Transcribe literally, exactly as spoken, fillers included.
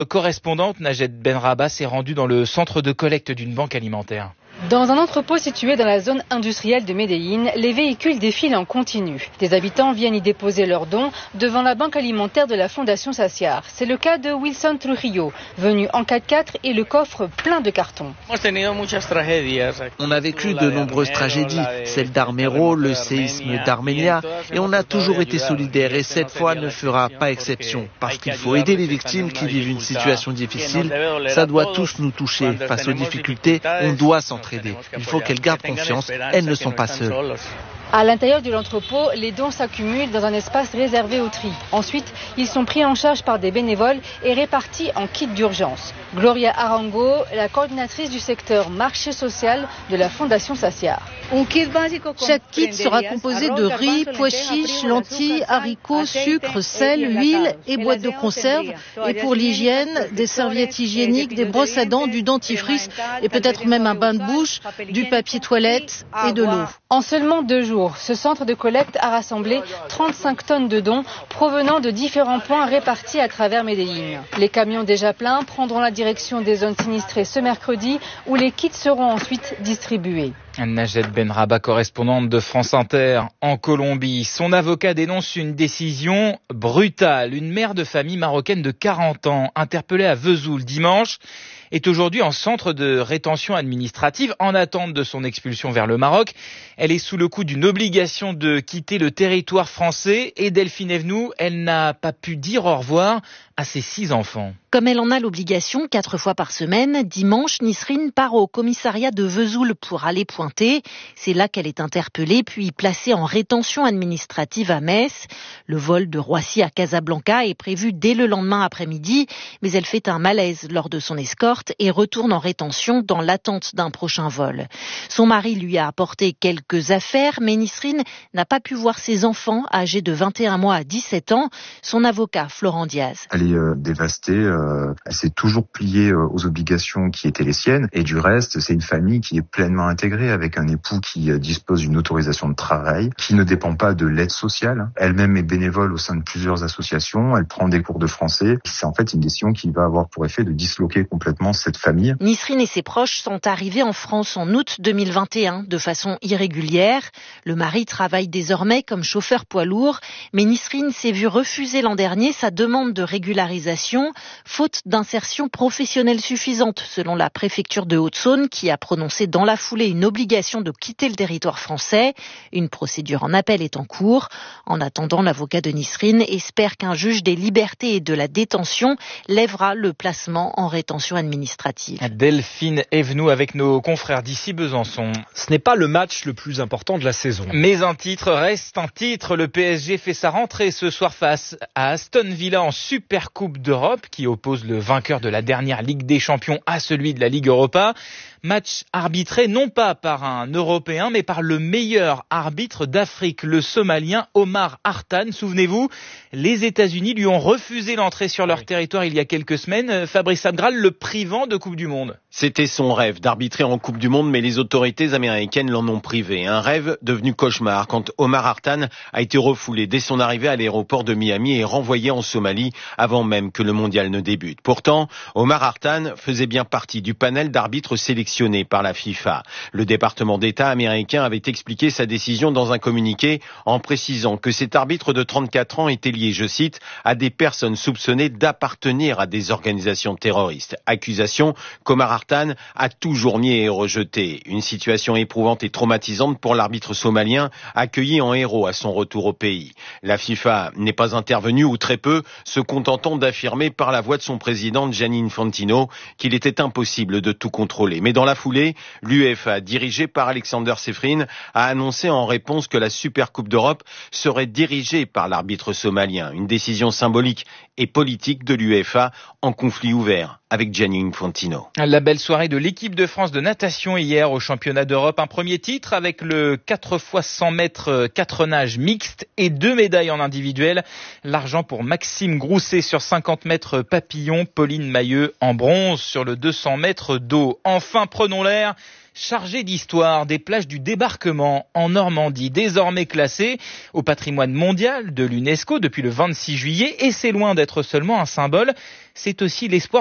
correspondante Najed Benrabah s'est rendue dans le centre de collecte d'une banque alimentaire. Dans un entrepôt situé dans la zone industrielle de Medellín, les véhicules défilent en continu. Des habitants viennent y déposer leurs dons devant la banque alimentaire de la Fondation Saciar. C'est le cas de Wilson Trujillo, venu en quatre-quatre et le coffre plein de cartons. On a vécu de nombreuses tragédies, celle d'Armero, le séisme d'Arménia, et on a toujours été solidaires et cette fois ne fera pas exception. Parce qu'il faut aider les victimes qui vivent une situation difficile, ça doit tous nous toucher. Face aux difficultés, on doit s'entraider. Il faut qu'elles gardent confiance, elles ne sont pas seules. À l'intérieur de l'entrepôt, les dons s'accumulent dans un espace réservé au tri. Ensuite, ils sont pris en charge par des bénévoles et répartis en kits d'urgence. Gloria Arango, la coordinatrice du secteur marché social de la Fondation Saciar. Chaque kit sera composé de riz, pois chiches, lentilles, haricots, sucre, sel, huile et boîtes de conserve. Et pour l'hygiène, des serviettes hygiéniques, des brosses à dents, du dentifrice et peut-être même un bain de bouche, du papier toilette et de l'eau. En seulement deux jours, ce centre de collecte a rassemblé trente-cinq tonnes de dons provenant de différents points répartis à travers Medellín. Les camions déjà pleins prendront la direction des zones sinistrées ce mercredi où les kits seront ensuite distribués. Najed Benrabah, correspondante de France Inter en Colombie. Son avocat dénonce une décision brutale. Une mère de famille marocaine de quarante ans, interpellée à Vesoul dimanche, est aujourd'hui en centre de rétention administrative en attente de son expulsion vers le Maroc. Elle est sous le coup d'une obligation de quitter le territoire français et Delphine Evenou, elle n'a pas pu dire au revoir à ses six enfants. Comme elle en a l'obligation quatre fois par semaine, dimanche, Nisrine part au commissariat de Vesoul pour aller pointer. C'est là qu'elle est interpellée puis placée en rétention administrative à Metz. Le vol de Roissy à Casablanca est prévu dès le lendemain après-midi, mais elle fait un malaise lors de son escorte et retourne en rétention dans l'attente d'un prochain vol. Son mari lui a apporté quelques affaires, mais Nisrine n'a pas pu voir ses enfants âgés de vingt et un mois à dix-sept ans. Son avocat, Florent Diaz. Elle est euh, dévastée, euh, elle s'est toujours pliée euh, aux obligations qui étaient les siennes et du reste, c'est une famille qui est pleinement intégrée avec un époux qui euh, dispose d'une autorisation de travail, qui ne dépend pas de l'aide sociale. Elle-même est bénévole au sein de plusieurs associations, elle prend des cours de français. C'est en fait une décision qui va avoir pour effet de disloquer complètement cette famille. Nisrine et ses proches sont arrivés en France en août deux mille vingt et un de façon irrégulière. Le mari travaille désormais comme chauffeur poids lourd, mais Nisrine s'est vue refuser l'an dernier sa demande de régularisation, faute d'insertion professionnelle suffisante, selon la préfecture de Haute-Saône, qui a prononcé dans la foulée une obligation de quitter le territoire français. Une procédure en appel est en cours. En attendant, l'avocat de Nisrine espère qu'un juge des libertés et de la détention lèvera le placement en rétention administrative. Delphine Evenou avec nos confrères d'ici Besançon. Ce n'est pas le match le plus important de la saison. Mais un titre reste un titre. Le P S G fait sa rentrée ce soir face à Aston Villa en Super Coupe d'Europe qui oppose le vainqueur de la dernière Ligue des Champions à celui de la Ligue Europa. Match arbitré non pas par un Européen mais par le meilleur arbitre d'Afrique, le Somalien Omar Hartan. Souvenez-vous, les États-Unis lui ont refusé l'entrée sur leur territoire il y a quelques semaines. Fabrice Abgral le privant de Coupe du Monde. C'était son rêve d'arbitrer en Coupe du Monde, mais les autorités américaines l'en ont privé. Un rêve devenu cauchemar quand Omar Hartan a été refoulé dès son arrivée à l'aéroport de Miami et renvoyé en Somalie avant même que le mondial ne débute. Pourtant, Omar Hartan faisait bien partie du panel d'arbitres sélectionnés par la FIFA. Le département d'État américain avait expliqué sa décision dans un communiqué en précisant que cet arbitre de trente-quatre ans était lié, je cite, à des personnes soupçonnées d'appartenir à des organisations terroristes. Accusation qu'Omar Hartan a toujours nié et rejeté. Une situation éprouvante et traumatisante pour l'arbitre somalien accueilli en héros à son retour au pays. La FIFA n'est pas intervenue ou très peu, se contentant d'affirmer par la voix de son président Gianni Infantino qu'il était impossible de tout contrôler. Mais dans la foulée, l'UEFA, dirigée par Alexander Sefrin, a annoncé en réponse que la Super Coupe d'Europe serait dirigée par l'arbitre somalien. Une décision symbolique et politique de l'UEFA en conflit ouvert avec Gianni Infantino. La belle soirée de l'équipe de France de natation hier au championnat d'Europe. Un premier titre avec le quatre fois cent mètres quatre nages mixte et deux médailles en individuel. L'argent pour Maxime Grousset sur cinquante mètres papillon, Pauline Mailleux en bronze sur le deux cents mètres d'eau. Enfin, prenons l'air. Chargé d'histoire des plages du débarquement en Normandie, désormais classées au patrimoine mondial de l'UNESCO depuis le vingt-six juillet, et c'est loin d'être seulement un symbole. c'est aussi l'espoir